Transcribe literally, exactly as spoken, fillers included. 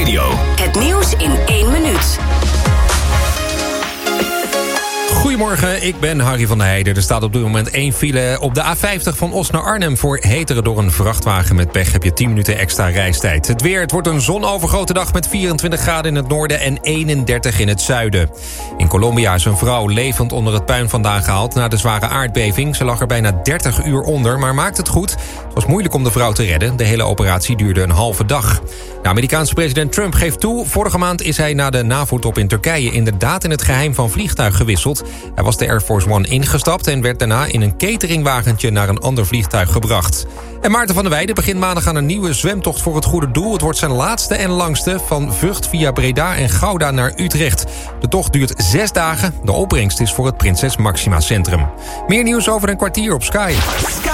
Radio. Het nieuws in één minuut. Goedemorgen, ik ben Harry van der Heijden. Er staat op dit moment één file op de A vijftig van Os naar Arnhem. Voor Heteren door een vrachtwagen met pech heb je tien minuten extra reistijd. Het weer, het wordt een zonovergoten dag met vierentwintig graden in het noorden en eenendertig in het zuiden. In Colombia is een vrouw levend onder het puin vandaan gehaald na de zware aardbeving. Ze lag er bijna dertig uur onder, maar maakt het goed. Het was moeilijk om de vrouw te redden. De hele operatie duurde een halve dag. De Amerikaanse president Trump geeft toe. Vorige maand is hij na de NAVO-top in Turkije inderdaad in het geheim van vliegtuig gewisseld. Hij was de Air Force One ingestapt en werd daarna in een cateringwagentje naar een ander vliegtuig gebracht. En Maarten van der Weijden begint maandag aan een nieuwe zwemtocht voor het goede doel. Het wordt zijn laatste en langste, van Vught via Breda en Gouda naar Utrecht. De tocht duurt zes dagen. De opbrengst is voor het Prinses Maxima Centrum. Meer nieuws over een kwartier op Sky.